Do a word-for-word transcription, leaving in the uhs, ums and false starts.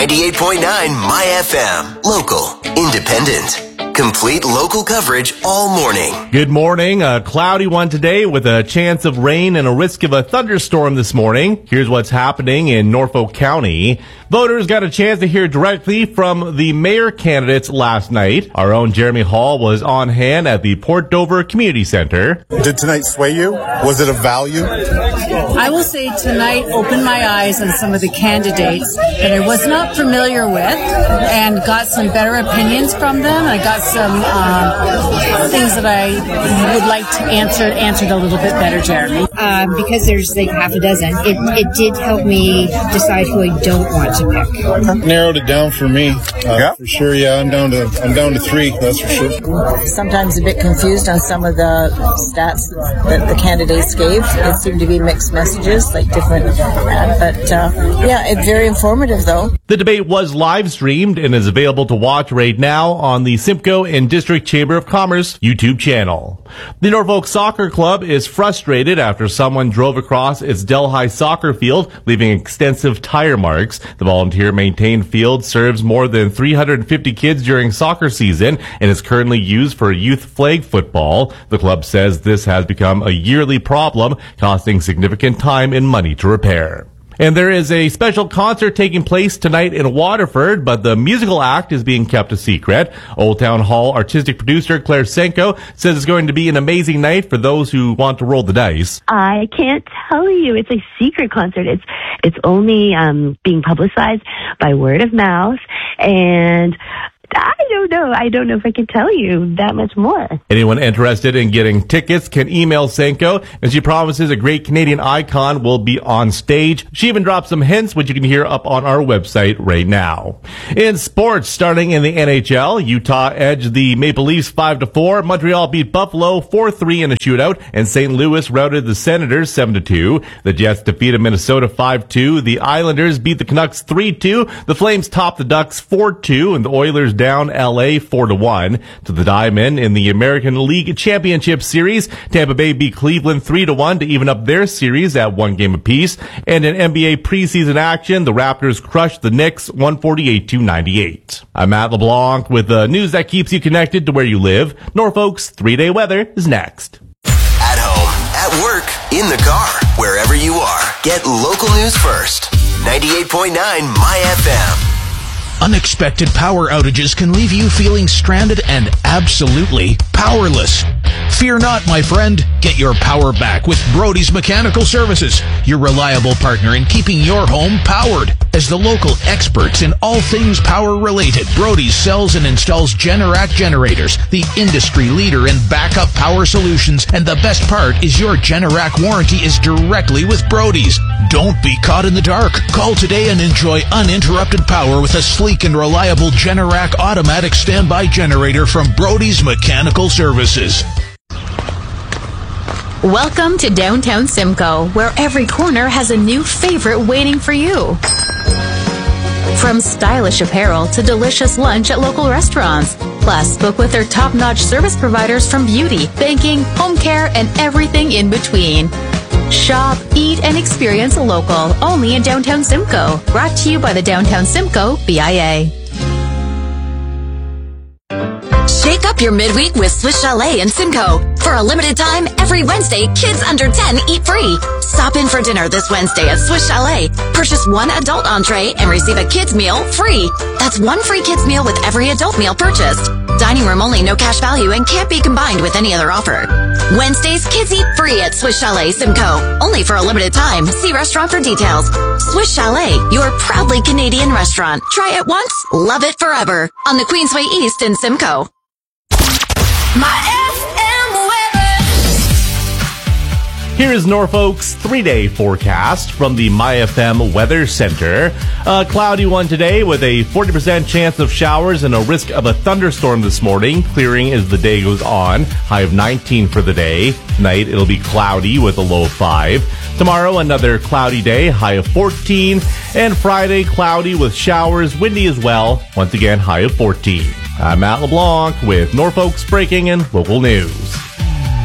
ninety-eight point nine My F M. Local, independent, complete local coverage all morning. Good morning. A cloudy one today with a chance of rain and a risk of a thunderstorm this morning. Here's what's happening in Norfolk County. Voters got a chance to hear directly from the mayor candidates last night. Our own Jeremy Hall was on hand at the Port Dover Community Center. Did tonight sway you? Was it of value? I will say tonight opened my eyes on some of the candidates that I was not familiar with and got some better opinions from them. I got some um, things that I would like to answer answered a little bit better, Jeremy. Um, because there's like half a dozen, it, it did help me decide who I don't want to pick. Narrowed it down for me. Uh, yeah. For sure, yeah. I'm down to I'm down to three, that's for sure. Sometimes a bit confused on some of the stats that the candidates gave. It seemed to be mixed messages, like different, uh, but uh, yeah, it's very informative though. The debate was live streamed and is available to watch right now on the Simcoe and District Chamber of Commerce YouTube channel. The Norfolk Soccer Club is frustrated after someone drove across its Delhi soccer field, leaving extensive tire marks. The volunteer-maintained field serves more than three hundred fifty kids during soccer season and is currently used for youth flag football. The club says this has become a yearly problem, costing significant time and money to repair. And there is a special concert taking place tonight in Waterford, but the musical act is being kept a secret. Old Town Hall artistic producer Claire Senko says it's going to be an amazing night for those who want to roll the dice. I can't tell you. It's a secret concert. It's it's only um, being publicized by word of mouth, and I don't know. I don't know if I can tell you that much more. Anyone interested in getting tickets can email Senko, and she promises a great Canadian icon will be on stage. She even dropped some hints, which you can hear up on our website right now. In sports, starting in the N H L, Utah edged the Maple Leafs five to four. Montreal beat Buffalo four three in a shootout, and Saint Louis routed the Senators seven to two. The Jets defeated Minnesota five two. The Islanders beat the Canucks three two. The Flames topped the Ducks four two, and the Oilers down L A four to one. To the Diamond in the American League Championship Series, Tampa Bay beat Cleveland three to one to even up their series at one game apiece. And in N B A preseason action, the Raptors crushed the Knicks one forty-eight to ninety-eight. I'm Matt LeBlanc with the news that keeps you connected to where you live. Norfolk's three-day weather is next. At home, at work, in the car, wherever you are, get local news first. ninety-eight point nine My F M. Unexpected power outages can leave you feeling stranded and absolutely powerless. Fear not, my friend. Get your power back with Brody's Mechanical Services, your reliable partner in keeping your home powered. As the local experts in all things power-related, Brody's sells and installs Generac generators, the industry leader in backup power solutions, and the best part is your Generac warranty is directly with Brody's. Don't be caught in the dark. Call today and enjoy uninterrupted power with a sleek and reliable Generac automatic standby generator from Brody's Mechanical Services. Welcome to downtown Simcoe, where every corner has a new favorite waiting for you. From stylish apparel to delicious lunch at local restaurants. Plus, book with their top-notch service providers from beauty, banking, home care, and everything in between. Shop, eat, and experience local, only in downtown Simcoe. Brought to you by the Downtown Simcoe B I A. Shake up your midweek with Swiss Chalet in Simcoe. For a limited time, every Wednesday, kids under ten eat free. Stop in for dinner this Wednesday at Swiss Chalet. Purchase one adult entree and receive a kids meal free. That's one free kids meal with every adult meal purchased. Dining room only, no cash value, and can't be combined with any other offer. Wednesdays, kids eat free at Swiss Chalet Simcoe. Only for a limited time. See restaurant for details. Swiss Chalet, your proudly Canadian restaurant. Try it once, love it forever. On the Queensway East in Simcoe. My F M weather. Here is Norfolk's three-day forecast from the My F M Weather Center. A cloudy one today with a forty percent chance of showers and a risk of a thunderstorm this morning, clearing as the day goes on. High of nineteen for the day. Tonight it'll be cloudy with a low of five. Tomorrow another cloudy day, high of fourteen. And Friday cloudy with showers, windy as well. Once again, high of fourteen. I'm Matt LeBlanc with Norfolk's breaking and local news.